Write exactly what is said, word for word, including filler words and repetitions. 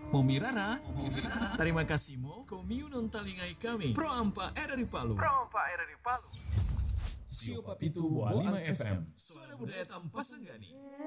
Momirara, terima kasih mo komiu non talingai kami. Pro ampa era di Palu. Pro ampa era di Palu. Sio Papitu Lima F M. Suara budaya tanpa sanggani.